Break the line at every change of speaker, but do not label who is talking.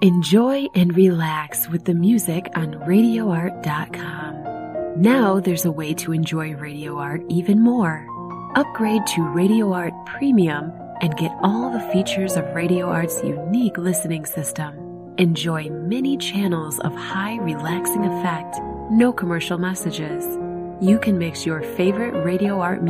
Enjoy and relax with the music on RadioArt.com. Now there's a way to enjoy Radio Art even more. Upgrade to Radio Art Premium and get all the features of Radio Art's unique listening system. Enjoy many channels of high relaxing effect, no commercial messages. You can mix your favorite Radio Art